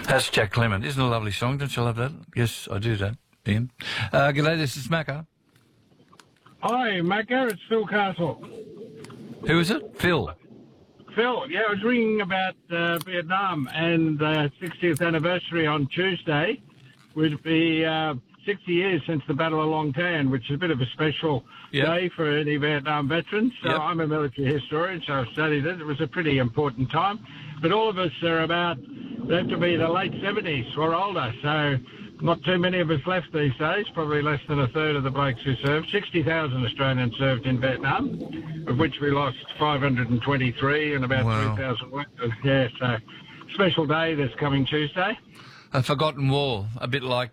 That's Jack Clement. Isn't it a lovely song? Don't you love that? Yes, I do that, Ian. G'day, this is Macca. Hi, Macca. It's Phil Castle. Who is it? Phil. Phil, yeah, I was ringing about Vietnam, and 60th anniversary on Tuesday would be 60 years since the Battle of Long Tan, which is a bit of a special day for any Vietnam veterans. So I'm a military historian, so I've studied it. It was a pretty important time. But all of us are they have to be the late 70s or older, so not too many of us left these days, probably less than a third of the blokes who served. 60,000 Australians served in Vietnam, of which we lost 523 and about 3,000 workers. Yeah, so special day this coming Tuesday. A forgotten war, a bit like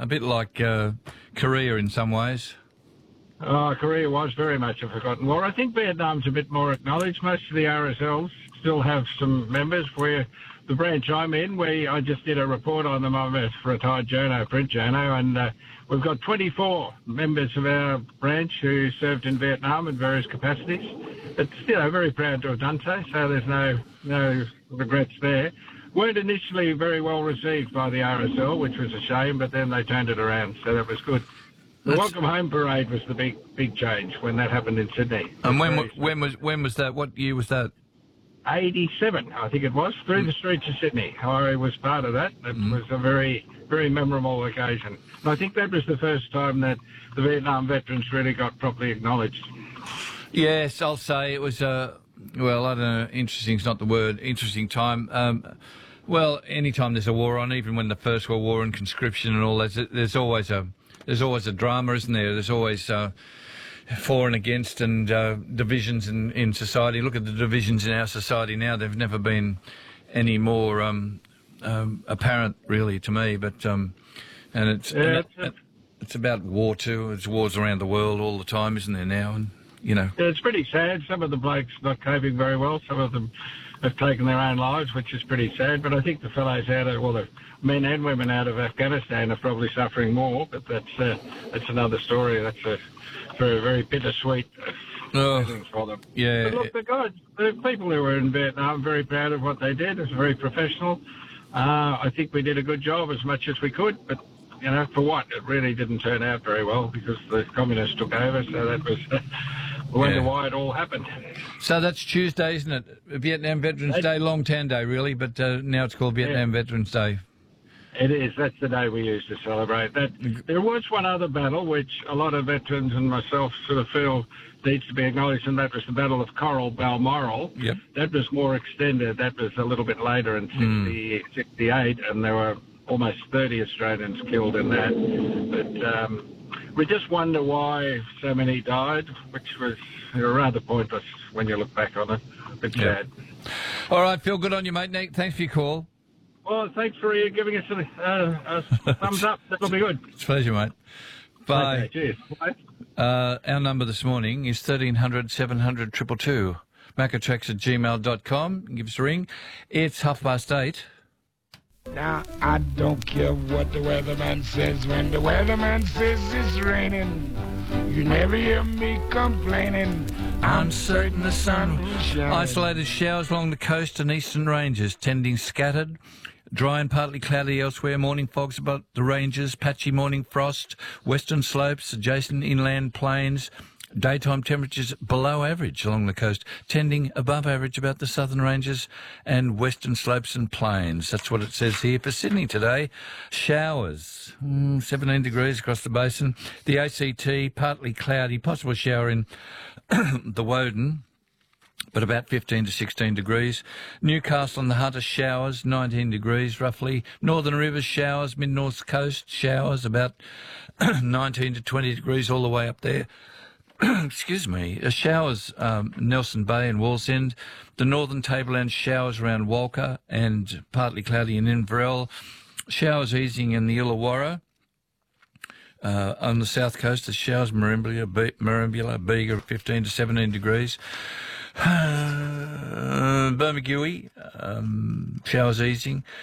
Korea in some ways. Oh, Korea was very much a forgotten war. I think Vietnam's a bit more acknowledged. Most of the RSLs still have some members. Where the branch I'm in, I just did a report on them. I'm a retired journo, print journo, and we've got 24 members of our branch who served in Vietnam in various capacities. But still, very proud to have done so. So there's no regrets there. Weren't initially very well received by the RSL, which was a shame, but then they turned it around, so that was good. The Welcome Home Parade was the big change when that happened in Sydney. And when was that? What year was that? 87, I think it was, through the streets of Sydney. I was part of that. It was a very, very memorable occasion. And I think that was the first time that the Vietnam veterans really got properly acknowledged. Yes, I'll say it was well, I don't know, interesting's not the word, interesting time. Well, any time there's a war on, even when the First World War and conscription and all that, there's always a drama, isn't there? There's always for and against and divisions in society. Look at the divisions in our society now. They've never been any more apparent, really, to me. But and it's about war too. It's wars around the world all the time, isn't there now? And yeah, it's pretty sad. Some of the blokes not coping very well. Some of them have taken their own lives, which is pretty sad. But I think the fellows the men and women out of Afghanistan are probably suffering more. But that's another story. That's a very bittersweet feeling for them. Yeah. But look, the people who were in Vietnam, very proud of what they did. It was very professional. I think we did a good job as much as we could, but for what? It really didn't turn out very well because the communists took over. So that was. I wonder why it all happened. So that's Tuesday, isn't it? Vietnam Veterans Day, Long Tan Day, really, but now it's called Vietnam Veterans Day. It is. That's the day we use to celebrate that. There was one other battle which a lot of veterans and myself sort of feel needs to be acknowledged, and that was the Battle of Coral Balmoral. Yep. That was more extended. That was a little bit later in 68, and there were almost 30 Australians killed in that. But we just wonder why so many died, which was rather pointless when you look back on it. A bit sad. All right, Phil, good on you, mate. Nick, thanks for your call. Well, thanks for giving us a thumbs up. That'll be good. It's a pleasure, mate. Bye. Okay, cheers. Bye. Our number this morning is 1300 700 222. Maccatracks@gmail.com. Give us a ring. It's 8:30. Now, I don't care what the weatherman says. When the weatherman says it's raining, you never hear me complaining. I'm certain the sun will shine. Isolated showers along the coast and eastern ranges, tending scattered. Dry and partly cloudy elsewhere. Morning fogs above the ranges. Patchy morning frost. Western slopes, adjacent inland plains. Daytime temperatures below average along the coast, tending above average about the southern ranges and western slopes and plains. That's what it says here for Sydney today. Showers, 17 degrees across the basin. The ACT, partly cloudy, possible shower in the Woden, but about 15 to 16 degrees. Newcastle and the Hunter showers, 19 degrees roughly. Northern Rivers showers, mid-north coast showers, about 19 to 20 degrees all the way up there. Excuse me, showers Nelson Bay and Wallsend. The northern tableland showers around Walker and partly cloudy in Inverell. Showers easing in the Illawarra. On the south coast, the showers Merimbula, Bega, 15 to 17 degrees. Bermagui, showers easing.